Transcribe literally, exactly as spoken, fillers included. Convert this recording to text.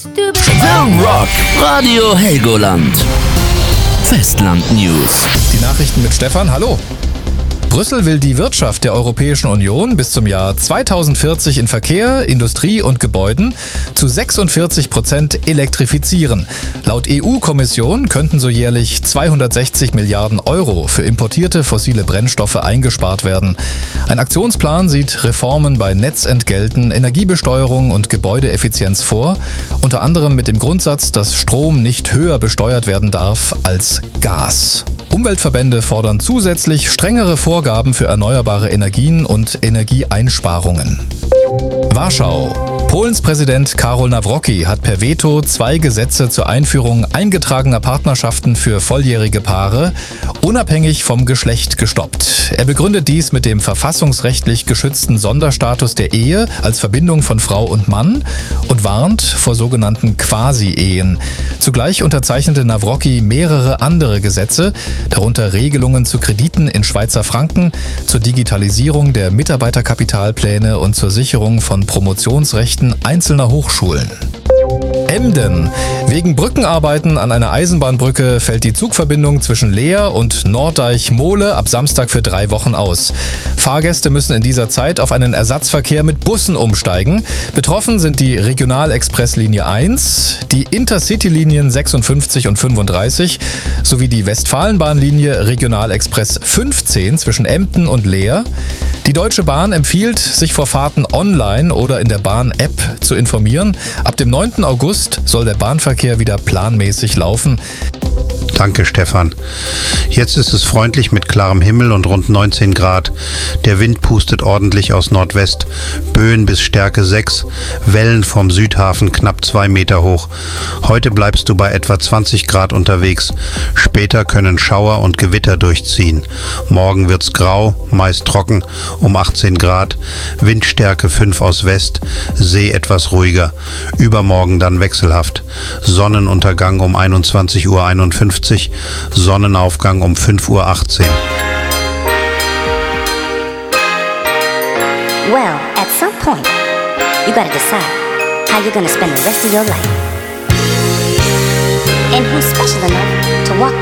Film Rock Radio Helgoland. Festland News. Die Nachrichten mit Stefan. Hallo. Brüssel will die Wirtschaft der Europäischen Union bis zum Jahr zweitausendvierzig in Verkehr, Industrie und Gebäuden zu sechsundvierzig Prozent elektrifizieren. Laut E U-Kommission könnten so jährlich zweihundertsechzig Milliarden Euro für importierte fossile Brennstoffe eingespart werden. Ein Aktionsplan sieht Reformen bei Netzentgelten, Energiebesteuerung und Gebäudeeffizienz vor, unter anderem mit dem Grundsatz, dass Strom nicht höher besteuert werden darf als Gas. Umweltverbände fordern zusätzlich strengere Vorgaben für erneuerbare Energien und Energieeinsparungen. Warschau. Polens Präsident Karol Nawrocki hat per Veto zwei Gesetze zur Einführung eingetragener Partnerschaften für volljährige Paare unabhängig vom Geschlecht gestoppt. Er begründet dies mit dem verfassungsrechtlich geschützten Sonderstatus der Ehe als Verbindung von Frau und Mann und warnt vor sogenannten Quasi-Ehen. Zugleich unterzeichnete Nawrocki mehrere andere Gesetze, darunter Regelungen zu Krediten in Schweizer Franken, zur Digitalisierung der Mitarbeiterkapitalpläne und zur Sicherung von Promotionsrechten einzelner Hochschulen. Emden. Wegen Brückenarbeiten an einer Eisenbahnbrücke fällt die Zugverbindung zwischen Leer und Norddeich-Mohle ab Samstag für drei Wochen aus. Fahrgäste müssen in dieser Zeit auf einen Ersatzverkehr mit Bussen umsteigen. Betroffen sind die Regionalexpresslinie eins, die Intercity-Linien sechsundfünfzig und fünfunddreißig sowie die Westfalenbahnlinie Regionalexpress fünfzehn zwischen Emden und Leer. Die Deutsche Bahn empfiehlt, sich vor Fahrten online oder in der Bahn-App zu informieren. Ab dem neunten August soll der Bahnverkehr wieder planmäßig laufen. Danke, Stefan. Jetzt ist es freundlich mit klarem Himmel und rund neunzehn Grad. Der Wind pustet ordentlich aus Nordwest. Böen bis Stärke sechs. Wellen vom Südhafen knapp zwei Meter hoch. Heute bleibst du bei etwa zwanzig Grad unterwegs. Später können Schauer und Gewitter durchziehen. Morgen wird's grau, meist trocken, um achtzehn Grad. Windstärke fünf aus West. See etwas ruhiger. Übermorgen dann wechselhaft. Sonnenuntergang um einundzwanzig Uhr einundfünfzig. Sonnenaufgang um fünf Uhr achtzehn. Well, at some point, you gotta decide how you're gonna spend the rest of your life. And who's special enough to walk